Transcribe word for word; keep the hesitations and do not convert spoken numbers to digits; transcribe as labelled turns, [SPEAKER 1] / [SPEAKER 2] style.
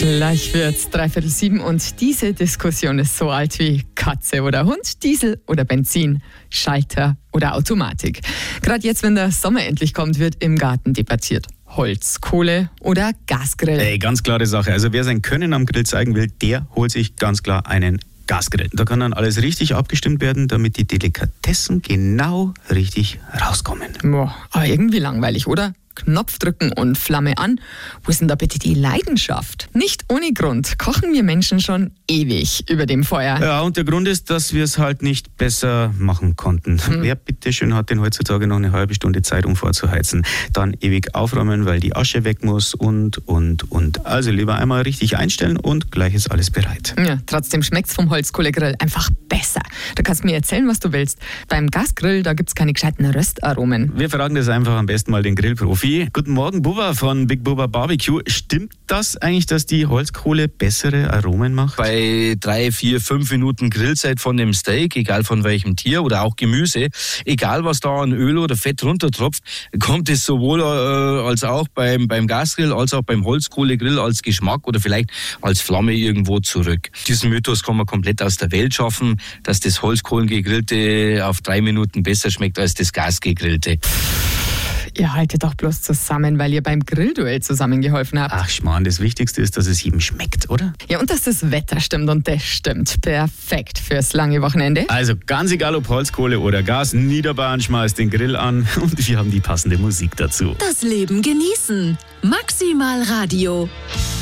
[SPEAKER 1] Gleich wird's dreiviertel sieben und diese Diskussion ist so alt wie Katze oder Hund, Diesel oder Benzin, Schalter oder Automatik. Gerade jetzt, wenn der Sommer endlich kommt, wird im Garten debattiert. Holz, Kohle oder Gasgrill.
[SPEAKER 2] Ey, ganz klare Sache. Also wer sein Können am Grill zeigen will, der holt sich ganz klar einen Gasgrill. Da kann dann alles richtig abgestimmt werden, damit die Delikatessen genau richtig rauskommen.
[SPEAKER 1] Boah, aber irgendwie langweilig, oder? Knopf drücken und Flamme an. Wo ist denn da bitte die Leidenschaft? Nicht ohne Grund kochen wir Menschen schon ewig über dem Feuer.
[SPEAKER 2] Ja, und der Grund ist, dass wir es halt nicht besser machen konnten. Hm. Wer bitteschön hat denn heutzutage noch eine halbe Stunde Zeit, um vorzuheizen? Dann ewig aufräumen, weil die Asche weg muss und, und, und. Also lieber einmal richtig einstellen und gleich ist alles bereit.
[SPEAKER 1] Ja, trotzdem schmeckt's vom Holzkohlegrill einfach besser. Du kannst mir erzählen, was du willst. Beim Gasgrill, da gibt's keine gescheiten Röstaromen.
[SPEAKER 2] Wir fragen das einfach am besten mal den Grillprofi. Guten Morgen, Bubba von Big Bubba Barbecue. Stimmt das eigentlich, dass die Holzkohle bessere Aromen macht?
[SPEAKER 3] Bei drei, vier, fünf Minuten Grillzeit von dem Steak, egal von welchem Tier oder auch Gemüse, egal was da an Öl oder Fett runtertropft, kommt es sowohl äh, als auch beim, beim Gasgrill als auch beim Holzkohlegrill als Geschmack oder vielleicht als Flamme irgendwo zurück. Diesen Mythos kann man komplett aus der Welt schaffen, dass das Holzkohlengegrillte auf drei Minuten besser schmeckt als das Gasgegrillte.
[SPEAKER 1] Ihr haltet doch bloß zusammen, weil ihr beim Grillduell zusammengeholfen habt.
[SPEAKER 2] Ach Schmarrn, das Wichtigste ist, dass es jedem schmeckt, oder?
[SPEAKER 1] Ja, und dass das Wetter stimmt und das stimmt. Perfekt fürs lange Wochenende.
[SPEAKER 2] Also ganz egal ob Holzkohle oder Gas, Niederbayern schmeißt den Grill an und wir haben die passende Musik dazu.
[SPEAKER 4] Das Leben genießen. Maximal Radio.